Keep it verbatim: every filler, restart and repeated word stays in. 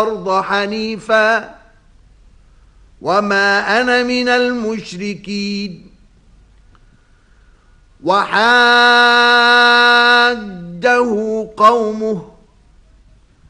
الأرض حنيفا وما أنا من المشركين وحاجه قومه